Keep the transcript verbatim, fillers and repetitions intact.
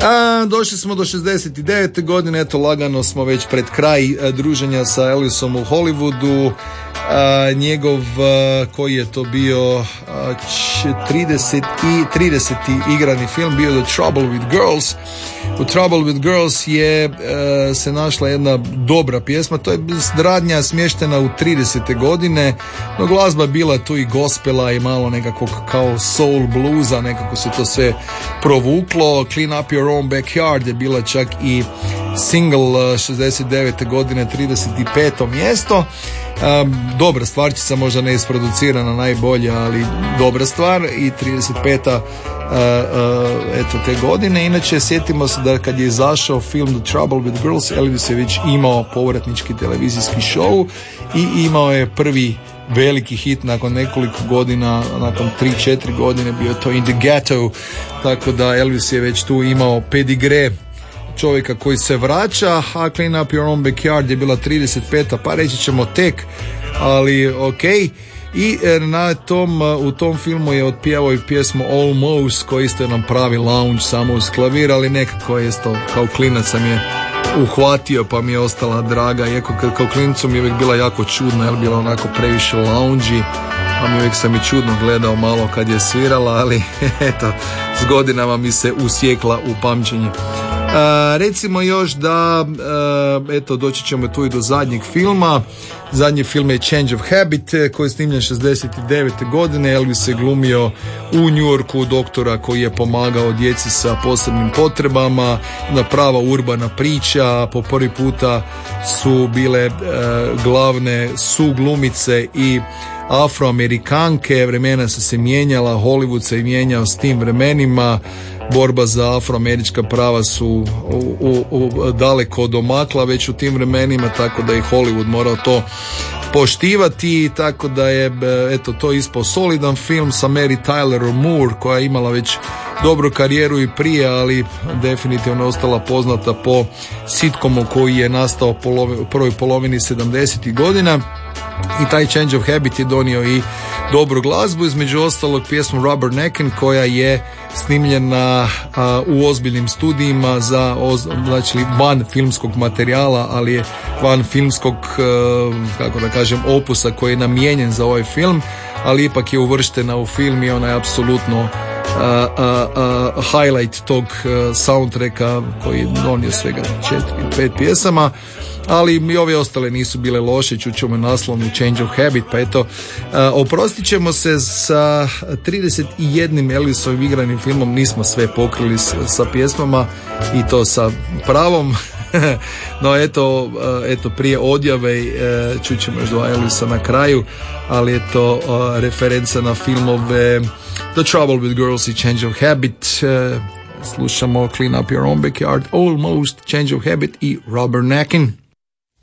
A, došli smo do šezdeset devete godine, eto lagano smo već pred kraj a, druženja sa Elvisom u Hollywoodu. A, njegov, a, koji je to bio a, trideseti igrani film bio The Trouble with Girls. U Trouble with Girls je a, se našla jedna dobra pjesma, to je radnja smještena u tridesete godine, no glazba bila tu i gospela i malo nekakvog kao soul bluesa, nekako se to sve provuklo. Clean Up Your Own Backyard je bila čak i single šezdeset devete godine, trideset peto mjesto. Um, dobra stvarčica, možda ne isproducirana najbolja, ali dobra stvar i trideset peta Uh, uh, eto te godine. Inače, sjetimo se da kad je izašao film The Trouble with Girls, Elvis je već imao povratnički televizijski show i imao je prvi veliki hit nakon nekoliko godina, nakon tri četiri godine bio to In the Ghetto, tako da Elvis je već tu imao pedigre čovjeka koji se vraća, a Clean Up Your Own Backyard je bila trideset peta, pa reći ćemo tek, ali ok. I na tom, u tom filmu je otpjevao i pjesmu Almost, koji isto je nam pravi lounge samo uz klavir, ali nekako je isto kao klinac sam je uhvatio pa mi je ostala draga, iako kao klinicom je uvijek bila jako čudna, jer bila onako previše lounge, a mi uvijek sam i čudno gledao malo kad je svirala, ali eto, s godinama mi se usjekla u pamćenje. Uh, recimo još da uh, eto, doći ćemo tu i do zadnjeg filma. Zadnji film je Change of Habit, koji je snimljen šezdeset devete godine. Elvis je glumio u New Yorku doktora koji je pomagao djeci sa posebnim potrebama, na prava urbana priča. Po prvi puta su bile uh, glavne suglumice i Afroamerikanke, vremena su se mijenjala, Hollywood se mijenjao s tim vremenima, borba za afroamerička prava su u, u, u, daleko domakla već u tim vremenima, tako da je Hollywood morao to poštivati, tako da je eto to ispao solidan film sa Mary Tyler Moore, koja je imala već dobru karijeru i prije, ali definitivno je ostala poznata po sitcomu koji je nastao u prvoj polovini sedamdesetih godina. I taj Change of Habit je donio i dobru glazbu, između ostalog pjesmu Rubberneckin, koja je snimljena a, u ozbiljnim studijima za oz, znači van filmskog materijala, ali je van filmskog a, kako da kažem opusa koji je namijenjen za ovaj film, ali ipak je uvrštena u film i ona je apsolutno Uh, uh, uh, highlight tog uh, soundtracka koji je donio svega četiri ili pet pjesama, ali i ove ostale nisu bile loše. Čućemo naslovnu Change of Habit, pa eto, uh, oprostit ćemo se sa trideset jednim Elvisovim igranim filmom, nismo sve pokrili s, sa pjesmama i to sa pravom. No eto, eto prije odjave čućemo još dva Elvisa na kraju, ali eto referenca na filmove The Trouble with Girls i Change of Habit. Slušamo Clean Up Your Own Backyard, Almost, Change of Habit i Rubberneckin.